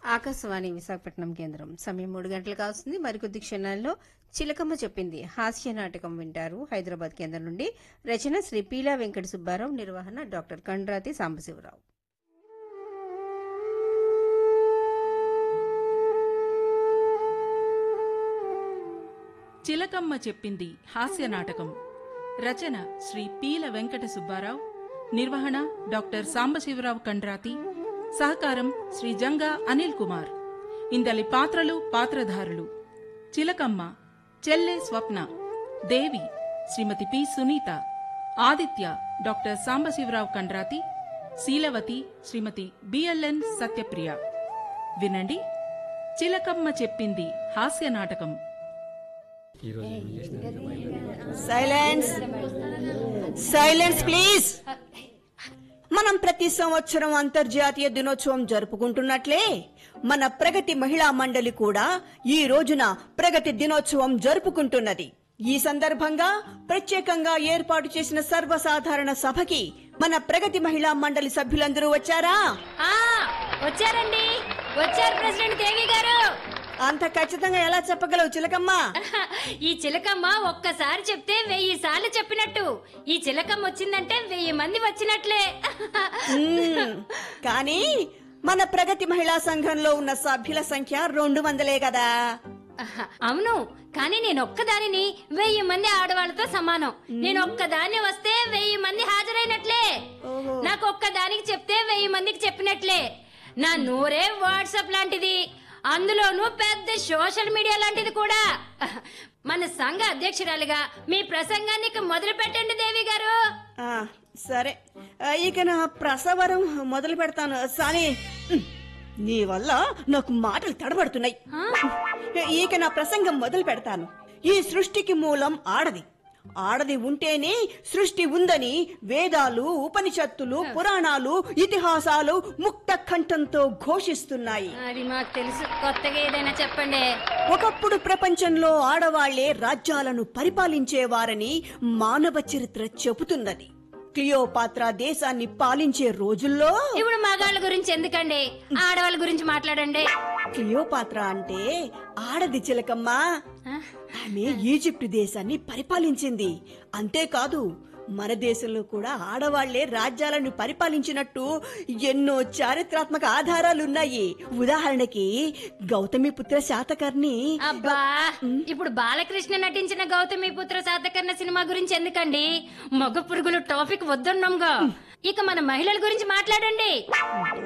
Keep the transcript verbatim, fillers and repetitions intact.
ఆకాశవాణి విశాఖపట్నం కేంద్రం సమయం మూడు గంటలు కావస్తుంది. మరికొద్ది క్షణాల్లో చిలకమ్మ చెప్పింది హాస్య నాటకం వింటారు. హైదరాబాద్ కేంద్రం నుండి రచన శ్రీ పీలా వెంకట సుబ్బారావు, నిర్వహణ డాక్టర్ కండ్రాతి సాంబశివరావు. చిలకమ్మ చెప్పింది హాస్య నాటకం. రచన శ్రీ పీల వెంకట సుబ్బారావు, నిర్వహణ డాక్టర్ సాంబశివరావు కండ్రాతి, సహకారం శ్రీ జంగా అనిల్ కుమార్. ఇందలి పాత్రలు పాత్రధారులు: చిలకమ్మ చెల్లె స్వప్న, దేవి శ్రీమతి పి సునీత, ఆదిత్య డాక్టర్ సాంబశివరావు కండ్రాతి, శీలవతి శ్రీమతి బిఎల్ఎన్ సత్యప్రియ. వినండి, చిలకమ్మ చెప్పింది హాస్య నాటకం. Silence silence please. మనం ప్రతి సంవత్సరం అంతర్జాతీయ దినోత్సవం జరుపుకుంటున్నట్లే మన ప్రగతి మహిళా మండలి కూడా ఈ రోజున ప్రగతి దినోత్సవం జరుపుకుంటున్నది. ఈ సందర్భంగా ప్రత్యేకంగా ఏర్పాటు చేసిన సర్వసాధారణ సభకి మన ప్రగతి మహిళా మండలి సభ్యులందరూ వచ్చారా? వచ్చారండి, వచ్చారు ప్రెసిడెంట్ దేవి గారు. అంత ఖచ్చితంగా ఎలా చెప్పగలవు చిలకమ్మ? ఈ చిలకమ్మ ఒక్కసారి చెప్తే వెయ్యి సార్లు చెప్పినట్టు. ఈ చిలకమ్మ వచ్చిందంటే వెయ్యి మంది వచ్చినట్లే. కానీ మన ప్రగతి మహిళా సంఘంలో ఉన్న సభ్యుల సంఖ్య రెండు వందలే కదా? అవును, కానీ నేను ఒక్కదానిని వెయ్యి మంది ఆడవాళ్ళతో సమానం. నేను ఒక్కదాన్ని వస్తే వెయ్యి మంది హాజరైనట్లే. నాకు ఒక్కదానికి చెప్తే వెయ్యి మందికి చెప్పినట్లే. నా నోరే వాట్సాప్ లాంటిది, అందులోనూ పెద్ద సోషల్ మీడియా లాంటిది కూడా. మన సంఘ అధ్యక్షురాలుగా మీ ప్రసంగాన్ని మొదలు పెట్టండి దేవి గారు. సరే, ఇక నా ప్రసవరం మొదలు పెడతాను. సాని, నీ వల్ల నాకు మాటలు తడబడుతున్నాయి. ఇక నా ప్రసంగం మొదలు పెడతాను. ఈ సృష్టికి మూలం ఆడది. ఆడది ఉంటేనే సృష్టి ఉందని వేదాలు, ఉపనిషత్తులు, పురాణాలు, ఇతిహాసాలు ముక్త కంఠంతో ఘోషిస్తున్నాయి. అది మాకు తెలుసు, కొత్తగా ఏదైనా చెప్పండి. ఒకప్పుడు ప్రపంచంలో ఆడవాళ్లే రాజ్యాలను పరిపాలించేవారని మానవ చరిత్ర చెబుతున్నది. క్లియోపాత్రా దేశాన్ని పాలించే రోజుల్లో ఇప్పుడు మగాళ్ళ గురించి ఎందుకండి, ఆడవాళ్ళ గురించి మాట్లాడండి. క్లియోపాత్రా అంటే ఆడది చిలకమ్మ. ఆమె ఈజిప్ట్ దేశాన్ని పరిపాలించింది. అంతేకాదు, మన దేశంలో కూడా ఆడవాళ్లే రాజ్యాలను పరిపాలించినట్టు ఎన్నో చారిత్రాత్మక ఆధారాలున్నాయి. ఉదాహరణకి గౌతమిపుత్ర శాతకర్ణి. అబ్బా, ఇప్పుడు బాలకృష్ణ నటించిన గౌతమిపుత్ర శాతకర్ణ సినిమా గురించి ఎందుకండి? మగ పురుగులు టాపిక్ వద్దన్నాంగా. ఇక మన మహిళల గురించి మాట్లాడండి.